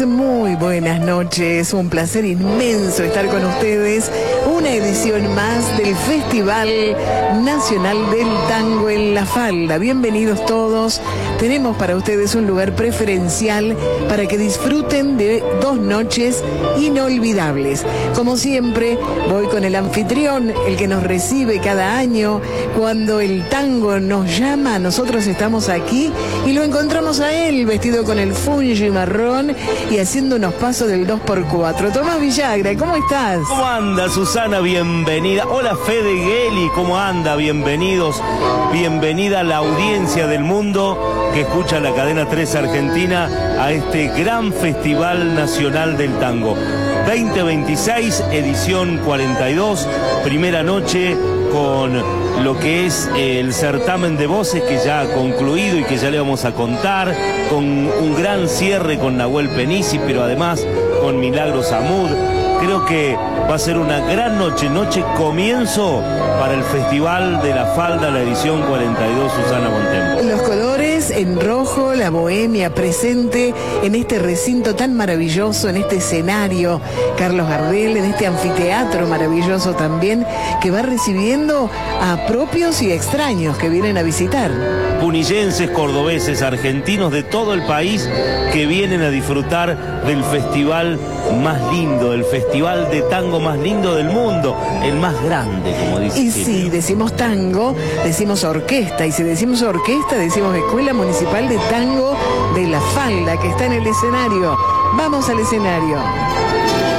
Muy buenas noches, un placer inmenso estar con ustedes. Una edición más del Festival Nacional del Tango en La Falda. Bienvenidos todos. Tenemos para ustedes un lugar preferencial para que disfruten de 2 noches inolvidables. Como siempre, voy con el anfitrión, el que nos recibe cada año. Cuando el tango nos llama, nosotros estamos aquí y lo encontramos a él vestido con el fungi marrón y haciendo unos pasos del 2x4. Tomás Villagra, ¿cómo estás? ¿Cómo anda, Susana? Bienvenida. Hola, Fede Geli, ¿cómo anda? Bienvenidos. Bienvenida a la audiencia del mundo que escucha la cadena 3 Argentina a este gran Festival Nacional del Tango. 2026, edición 42, primera noche con lo que es el certamen de voces que ya ha concluido y que ya le vamos a contar, con un gran cierre con Nahuel Penisi, pero además con Milagros Amud. Creo que va a ser una gran noche comienzo para el Festival de la Falda, la edición 42, Susana Bontempo. Los colores en rojo, la bohemia presente en este recinto tan maravilloso, en este escenario, Carlos Gardel, en este anfiteatro maravilloso también, que va recibiendo a propios y extraños que vienen a visitar. Punillenses, cordobeses, argentinos de todo el país que vienen a disfrutar del festival más lindo, el festival de tango más lindo del mundo, el más grande, como dice. Y si decimos tango, decimos orquesta, y si decimos orquesta, decimos Escuela Municipal de Tango de La Falda, que está en el escenario. Vamos al escenario.